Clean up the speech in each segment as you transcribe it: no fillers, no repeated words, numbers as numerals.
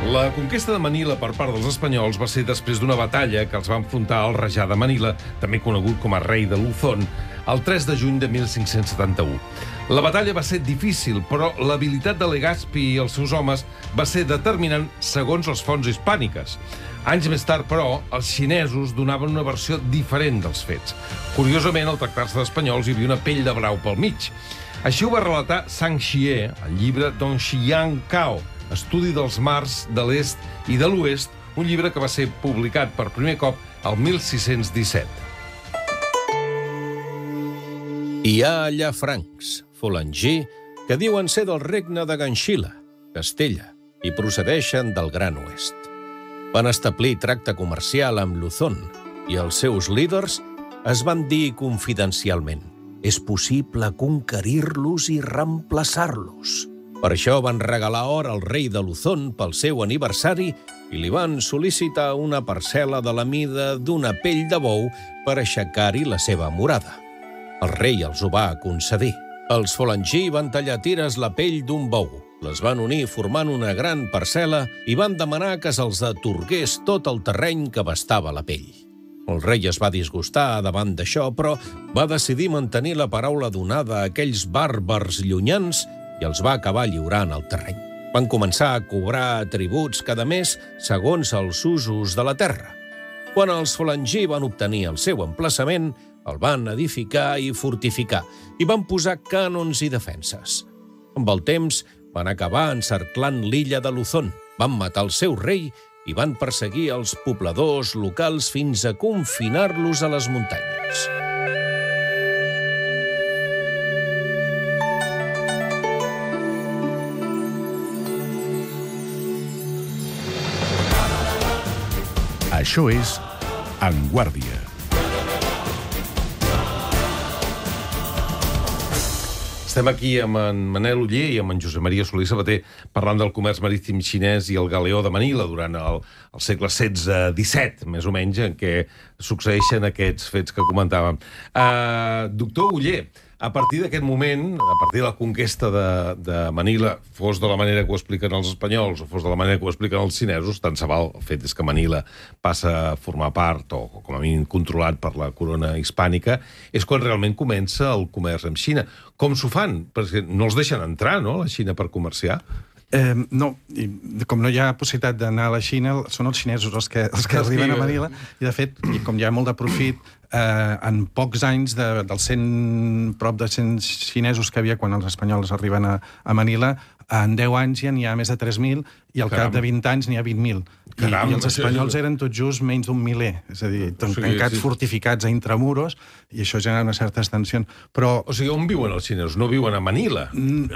La conquesta de Manila per part dels espanyols va ser després d'una batalla que els va enfrontar al Rajà de Manila, també conegut com a rei de Luzon, el 3 de juny de 1571. La batalla va ser difícil, però l'habilitat de Legazpi i els seus homes va ser determinant segons les fonts hispàniques. Anys més tard, però, els xinesos donaven una versió diferent dels fets. Curiosament, al tractar-se d'espanyols, hi havia una pell de brau pel mig. Així ho va relatar Zhang Xie al llibre Don Xiang Cao, Estudi dels mars de l'est i de l'oest, un llibre que va ser publicat per primer cop el 1617. Hi ha allà francs, Folangí, que diuen ser del regne de Ganxila, Castella, i procedeixen del Gran Oest. Van establir tracte comercial amb Luzon i els seus líders es van dir confidencialment: és possible conquerir-los i reemplaçar-los. Per això van regalar or al rei de Luzon pel seu aniversari i li van sol·licitar una parcel·la de la mida d'una pell de bou per aixecar-hi la seva morada. El rei els ho va concedir. Els Folangí van tallar a tires la pell d'un bou, les van unir formant una gran parcel·la i van demanar que se'ls atorgués tot el terreny que abastava la pell. El rei es va disgustar davant d'això, però va decidir mantenir la paraula donada a aquells bàrbars llunyans i els va acabar lliurant el terreny. Van començar a cobrar tributs cada mes segons els usos de la terra. Quan els Folangí van obtenir el seu emplaçament, el van edificar i fortificar i van posar cànons i defenses. Amb el temps, van acabar encerclant l'illa de Luzon, van matar el seu rei i van perseguir els pobladors locals fins a confinar-los a les muntanyes. Això és En Guàrdia. Estem aquí amb en Manel Oller i amb en Josep Maria Soler Sabater parlant del comerç marítim xinès i el galeó de Manila durant el segle XVI-XVII, més o menys, en què succeeixen aquests fets que comentàvem. Doctor Oller, a partir d'aquest moment, a partir de la conquesta de Manila, fos de la manera que ho expliquen els espanyols o fos de la manera que ho expliquen els xinesos, tant se val. El fet és que Manila passa a formar part, o com a mínim controlat per la corona hispànica, és quan realment comença el comerç amb Xina. Com s'ho fan? Perquè no els deixen entrar, no?, a la Xina per comerciar. No, i com no hi ha possibilitat d'anar a la Xina, són els xinesos els que arriben a Manila, i de fet, com hi ha molt de profit, en pocs anys, prop de 100 xinesos que havia quan els espanyols arriben a Manila, en 10 anys ja n'hi ha més de 3.000 i al cap de 20 anys n'hi ha 20.000. I els espanyols eren tot just menys d'un miler, és a dir, tancats fortificats a intramuros, i això genera unes certes tensions. Però... O sigui, on viuen els xinesos? No viuen a Manila?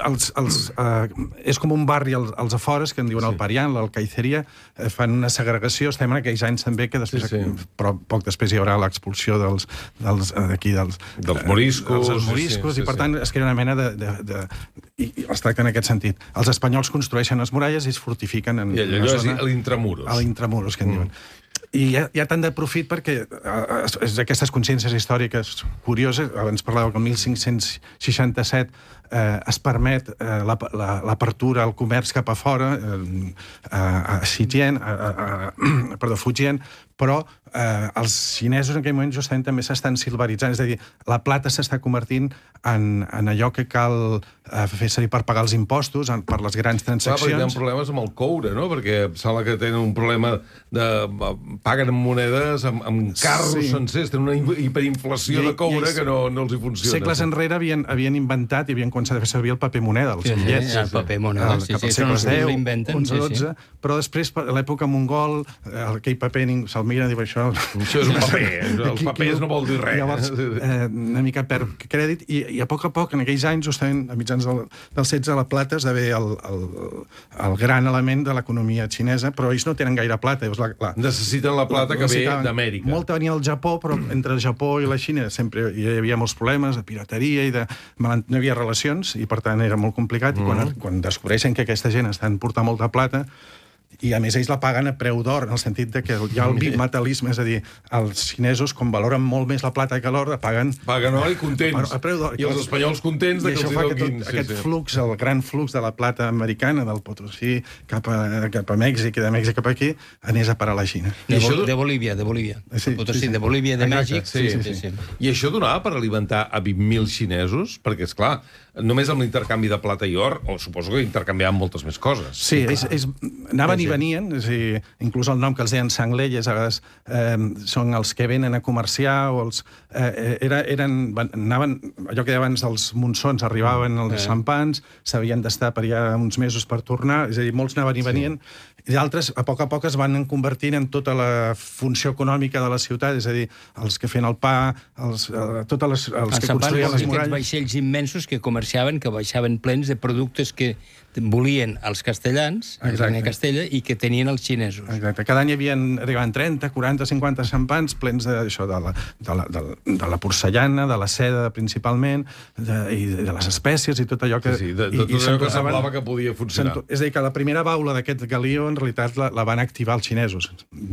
És com un barri als afores, que en diuen el Parián, l'Alcaiceria, fan una segregació, estem en aquells anys també, que després, però poc després hi haurà l'expulsió dels moriscos, i per tant es crea una mena de... I es tracta en aquest sentit. Els espanyols construeixen les muralles i es fortifiquen en una zona... A l'intramuros. A l'intramuros, que en diuen. I hi ha tant de profit perquè aquestes consciències històriques curioses, abans parlàvem que el 1567 es permet l'apertura al comerç cap a fora, a Fujian, però els xinesos en aquell moment justament també s'estan silveritzant, és a dir, la plata s'està convertint en allò que cal fer servir per pagar els impostos, per les grans transaccions. Clar, perquè hi ha problemes amb el coure, no? Perquè sembla que tenen un problema de... paguen amb monedes, amb carros sencers, tenen una hiperinflació de coure que no els hi funciona. Segles enrere havien inventat i havien començat a fer servir el paper moneda, els bitllets. El paper moneda, cap als segles X, XI, XII, però després, a l'època mongol, aquell paper se'l miren i diu això és un paper, els papers no vol dir res. Llavors, una mica perd crèdit, i a poc, en aquells anys, justament a mitjans del XVI, la plata esdevé el gran element de l'economia xinesa, però ells no tenen gaire plata. Necessiten la plata que ve d'Amèrica. Molta venia al Japó, però entre el Japó i la Xina sempre hi havia molts problemes de pirateria i no hi havia relacions, i per tant era molt complicat, i quan descobreixen que aquesta gent estan portant molta plata, I, a més, ells la paguen a preu d'or, en el sentit de que hi ha el bimetal·lisme, és a dir, els xinesos, com valoren molt més la plata que l'or, la paguen... Paguen or i contents. A preu d'or. I els espanyols contents de que els hi donin. Aquest flux, el gran flux de la plata americana, del Potosí cap a Mèxic i de Mèxic cap aquí, anés a parar a la Xina. De Bolívia. Potosí, de Bolívia, de Mèxic. Sí. I això donava per alimentar a 20.000 xinesos? Perquè, esclar, només amb l'intercanvi de plata i or, o suposo que intercanviaven moltes més coses. Sí, ells anaven i venien, és a dir, inclús el nom que els deien sangleyes, a vegades són els que venen a comerciar, o els... anaven, allò que deia abans dels monsons, arribaven els sampans, s'havien d'estar per allà uns mesos per tornar, és a dir, molts anaven i venien, i d'altres, a poc es van convertint en tota la funció econòmica de la ciutat, és a dir, els que feien el pa, els que construïen les muralles... Aquests vaixells immensos que comerciaven, que baixaven plens de productes que volien els castellans, a Castella, i que tenien els xinesos. Exacte. Cada any arribaven 30, 40, 50 xampans plens de la porcellana, de la seda, principalment, i de les espècies i tot allò que... Sí, de tot allò que semblava que podia funcionar. És a dir, que la primera baula d'aquest galió, en realitat, la van activar els xinesos.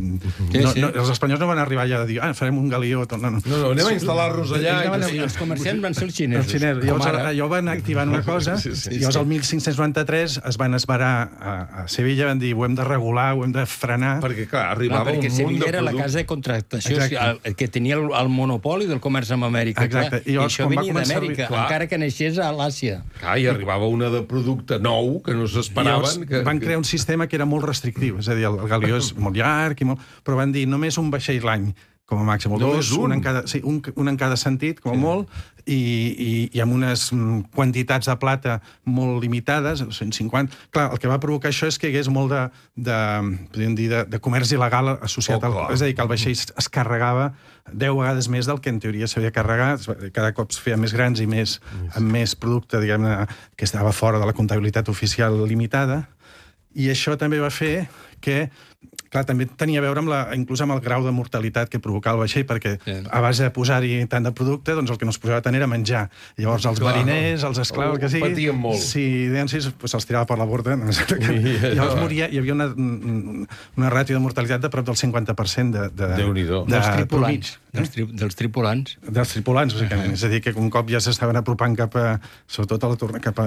Els espanyols no van arribar allà a dir, farem un galió... No, anem a instal·lar-nos allà... Els comerciants van ser els xinesos. Llavors, allò van activar una cosa, i llavors el 1593 es van esmerar a Sevilla, van dir, ho hem de regular, ho hem de frenar... Perquè, clar, arribava un munt de productes... Sevilla era la casa de contractació que tenia el monopoli del comerç amb Amèrica. Exacte. I això venia d'Amèrica, encara que naixés a l'Àsia. Clar, i arribava una de producte nou que no s'esperaven... Van crear un sistema que era molt restrictiu, és a dir, el galió és molt llarg, però van dir només un vaixell l'any, com a màxim, un en cada sentit, com a molt, i amb unes quantitats de plata molt limitades, 150... Clar, el que va provocar això és que hi hagués molt de comerç il·legal associat al... És a dir, que el vaixell es carregava 10 vegades més del que en teoria s'havia carregat, cada cop es feia més grans i amb més producte, diguem-ne, que estava fora de la comptabilitat oficial limitada, i això també va fer que... Clar, també tenia a veure inclús amb el grau de mortalitat que provocava el vaixell, perquè a base de posar-hi tant de producte, doncs el que no es posava tant era menjar. Llavors els mariners, els esclaus, el que sigui... Patien molt. Si deien sis, se'ls tirava per la borda. Llavors moria, hi havia una ràtio de mortalitat de prop del 50% dels tripulants. Dels tripulants, bàsicament. És a dir, que un cop ja s'estaven apropant sobretot a la torna, cap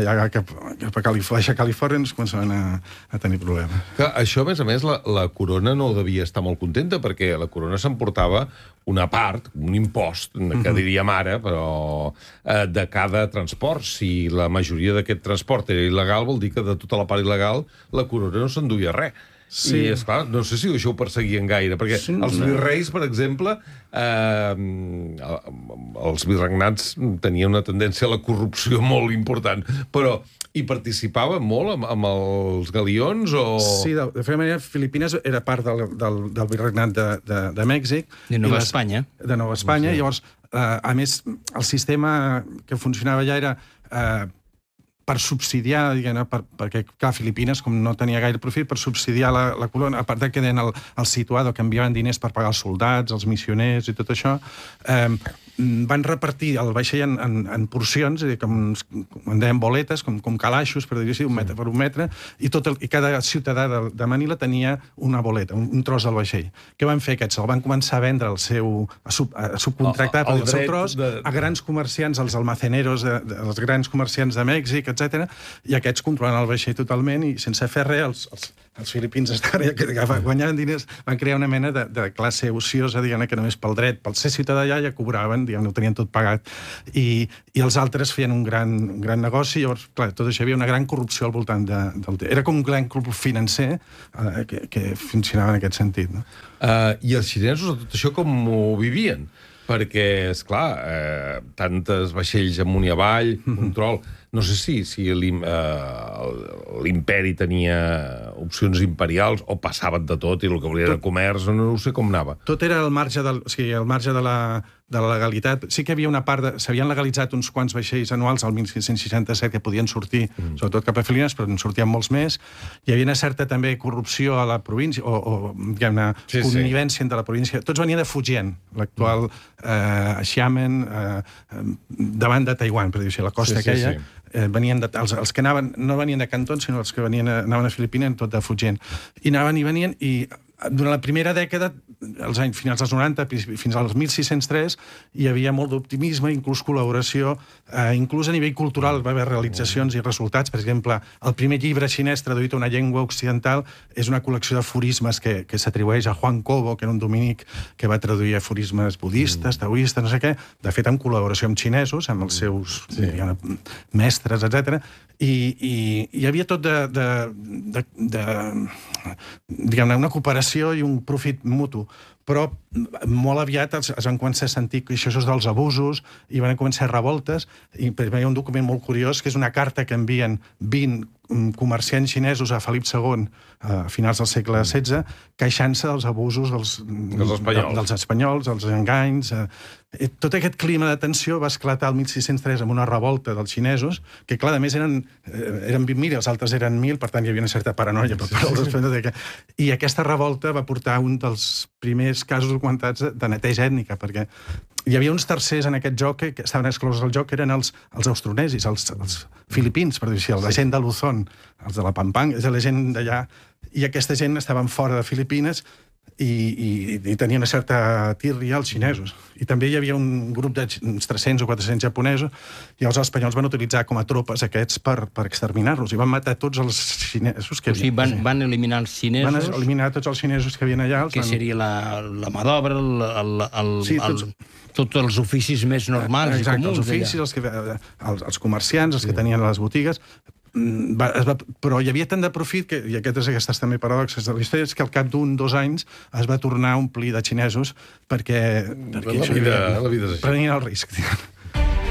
a Califòrnia, ens començaven a tenir problemes. Això, a més, la corona no devia estar molt contenta, perquè la corona s'emportava una part, un impost, que diríem ara, però de cada transport. Si la majoria d'aquest transport era il·legal, vol dir que de tota la part il·legal la corona no s'enduia res. Sí. I, esclar, no sé si això ho perseguien gaire, perquè els virreis, per exemple, els virregnats tenien una tendència a la corrupció molt important, però hi participaven molt amb els galions? Sí, de fet manera, Filipines era part del virregnat de Mèxic. De Nova Espanya. De Nova Espanya. Llavors, a més, el sistema que funcionava allà era... per subsidiar, perquè, clar, Filipines, com no tenia gaire profit, per subsidiar la colònia, a part que eren el situado, que enviaven diners per pagar els soldats, els missioners i tot això, van repartir el vaixell en porcions, és a dir, com en deien boletes, com calaixos, per dir-ho així, un metre per un metre, i cada ciutadà de Manila tenia una boleta, un tros del vaixell. Què van fer aquests? El van començar a vendre a subcontractar el seu tros a grans comerciants, els almaceneros, els grans comerciants de Mèxic, etc. I aquests controlant el vaixell totalment i sense fer res, els filipins guanyaven diners, van crear una mena de classe ociosa, diguem-ne, que només pel dret, pel ser ciutadà allà ja cobraven, diguem-ne, ho tenien tot pagat, i els altres feien un gran negoci. Llavors, clar, tot això, hi havia una gran corrupció al voltant del... Era com un gran club financer que funcionava en aquest sentit, no? I els xinesos, tot això, com ho vivien? Perquè, esclar, tantes vaixells amunt i avall, control... No sé si l'imperi tenia opcions imperials o passaven de tot i el que volia era comerç, no sé com anava. Tot era al marge de la legalitat. Sí que hi havia una part s'havien legalitzat uns quants vaixells anuals al 1667 que podien sortir, sobretot cap a Filipines, però en sortien molts més. Hi havia una certa també corrupció a la província, o diguem-ne, connivència entre la província. Tots venien de Fujian, l'actual Xiamen, davant de Taiwan, per dir-ho així, la costa aquella. Venien els que anaven, no venien de Canton, sinó els que anaven a Filipines, tot de Fujian. I anaven i venien, i durant la primera dècada, als anys finals dels 90, fins als 1603, hi havia molt d'optimisme, inclús col·laboració, inclús a nivell cultural va haver realitzacions i resultats. Per exemple, el primer llibre xinès traduït a una llengua occidental és una col·lecció d'aforismes que s'atribueix a Juan Cobo, que era un dominic que va traduir aforismes budistes, taoistes, no sé què, de fet en col·laboració amb xinesos, amb els seus mestres, etc. I hi havia tot diguem-ne, una cooperació i un profit mutu. Però molt aviat es van començar a sentir queixosos dels abusos i van començar revoltes. I hi ha un document molt curiós, que és una carta que envien 20 comerciants xinesos a Felip II a finals del segle XVI, queixant-se dels abusos dels espanyols, dels enganys. Tot aquest clima de tensió va esclatar el 1603 amb una revolta dels xinesos, que clar, a més eren 20.000 i els altres eren 1.000, per tant hi havia una certa paranoia per part dels espanyols. I aquesta revolta va portar un dels primers casos documentats de neteja ètnica, perquè hi havia uns tercers en aquest joc que estaven exclosos del joc, que eren els austronesis, els filipins, per dir-ho així, la gent de Luzon, els de la Pampang, és la gent d'allà, i aquesta gent estaven fora de Filipines i tenien una certa tírria als xinesos. I també hi havia un grup d'uns 300 o 400 japonesos, i els espanyols van utilitzar com a tropes aquests per exterminar-los, i van matar tots els xinesos que havia. O sigui, van eliminar els xinesos... Van eliminar tots els xinesos que havien allà. Que seria la mà d'obra, tots els oficis més normals i comuns. Els oficis, els comerciants, els que tenien les botigues. Però hi havia tant de profit, i aquestes també paradoxes de la història, és que al cap d'un, 2 anys es va tornar a omplir de xinesos perquè la vida és així. Prenien el risc.